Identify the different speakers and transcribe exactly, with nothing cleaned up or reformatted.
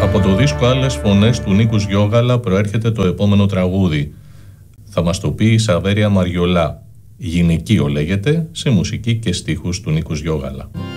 Speaker 1: Από το δίσκο «Άλλες φωνές» του Νίκου Γιώγαλα προέρχεται το επόμενο τραγούδι. Θα μας το πει η Σαβέρια Μαριολά. Γυναικείο λέγεται, σε μουσική και στίχους του Νίκου Γιώγαλα.